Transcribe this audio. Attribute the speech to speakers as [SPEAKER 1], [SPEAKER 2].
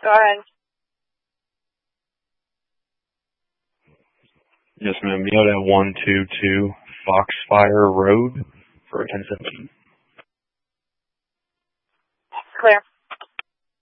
[SPEAKER 1] Go ahead.
[SPEAKER 2] Yes, ma'am. You have that 122 Foxfire Road for 1017.